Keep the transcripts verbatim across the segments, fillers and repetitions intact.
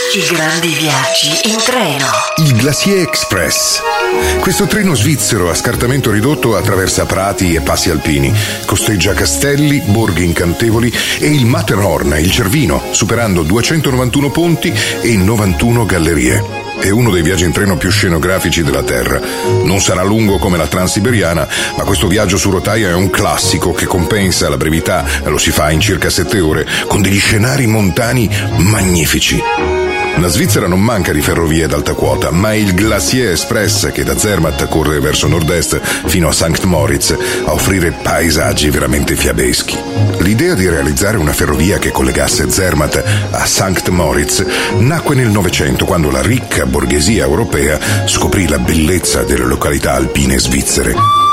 I grandi viaggi in treno. Il Glacier Express. Questo treno svizzero a scartamento ridotto attraversa prati e passi alpini, costeggia castelli, borghi incantevoli e il Matterhorn, il Cervino, superando duecentonovantuno ponti e novantuno gallerie. È uno dei viaggi in treno più scenografici della Terra. Non sarà lungo come la Transiberiana, ma questo viaggio su rotaia è un classico che compensa la brevità, lo si fa in circa sette ore, con degli scenari montani magnifici. La Svizzera non manca di ferrovie ad alta quota, ma il Glacier Express, che da Zermatt corre verso nord-est fino a Sankt Moritz, a offrire paesaggi veramente fiabeschi. L'idea di realizzare una ferrovia che collegasse Zermatt a Sankt Moritz nacque nel Novecento, quando la ricca borghesia europea scoprì la bellezza delle località alpine svizzere.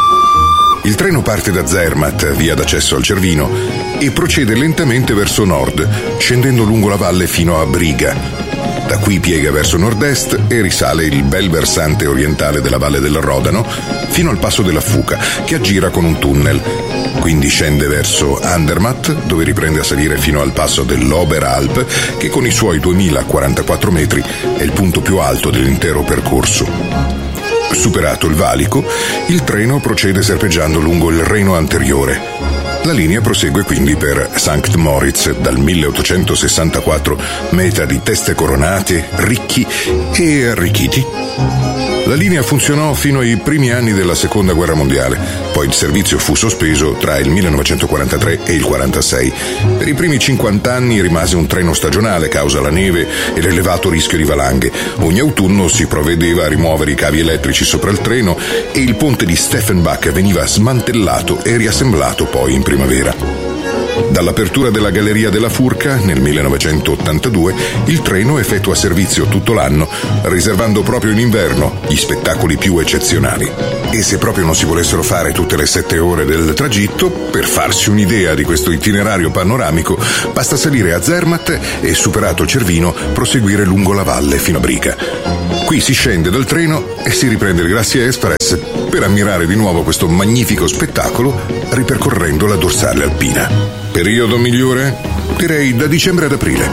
Il treno parte da Zermatt, via d'accesso al Cervino, e procede lentamente verso nord, scendendo lungo la valle fino a Briga. Da qui piega verso nord-est e risale il bel versante orientale della Valle del Rodano fino al passo della Fuca, che aggira con un tunnel. Quindi scende verso Andermatt, dove riprende a salire fino al passo dell'Oberalp, che con i suoi duemilaquarantaquattro metri è il punto più alto dell'intero percorso. Superato il valico, il treno procede serpeggiando lungo il Reno anteriore. La linea prosegue quindi per Sankt Moritz, dal milleottocentosessantaquattro, meta di teste coronate, ricchi e arricchiti. La linea funzionò fino ai primi anni della Seconda Guerra Mondiale, poi il servizio fu sospeso tra il millenovecentoquarantatré e il quarantasei. Per i primi cinquanta anni rimase un treno stagionale causa la neve e l'elevato rischio di valanghe. Ogni autunno si provvedeva a rimuovere i cavi elettrici sopra il treno e il ponte di Steffenbach veniva smantellato e riassemblato poi in primavera. Dall'apertura della Galleria della Furca nel millenovecentottantadue il treno effettua servizio tutto l'anno, riservando proprio in inverno gli spettacoli più eccezionali. E se proprio non si volessero fare tutte le sette ore del tragitto, per farsi un'idea di questo itinerario panoramico, basta salire a Zermatt e, superato il Cervino, proseguire lungo la valle fino a Briga. Qui si scende dal treno e si riprende il Glacier Express per ammirare di nuovo questo magnifico spettacolo ripercorrendo la dorsale alpina. Periodo migliore? Direi da dicembre ad aprile.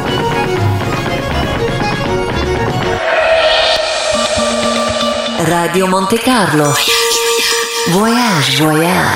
Radio Monte Carlo. Voyage, voyage.